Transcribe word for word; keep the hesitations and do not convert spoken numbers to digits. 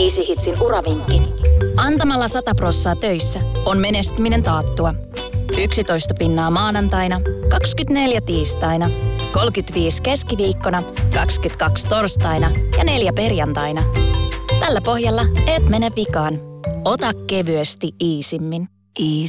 Easy Hitsin uravinkki. Antamalla sata prossaa töissä on menestyminen taattua. yksitoista pinnaa maanantaina, kaksikymmentäneljä tiistaina, kolmekymmentäviisi keskiviikkona, kaksikymmentäkaksi torstaina ja neljä perjantaina. Tällä pohjalla et mene vikaan. Ota kevyesti Easymmin. Easy.